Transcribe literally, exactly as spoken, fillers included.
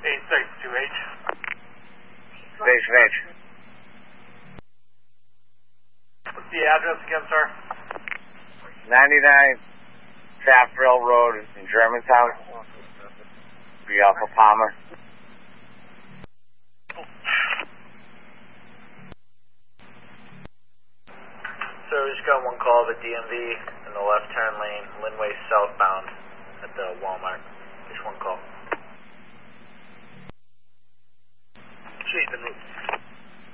eight six two H. Station H. What's the address again, sir? ninety-nine Taft Railroad in Germantown. Be Alpha Palmer. So we just got one call of a D M V in the left turn lane, Linway southbound at the Walmart. Just one call. Chief, en route.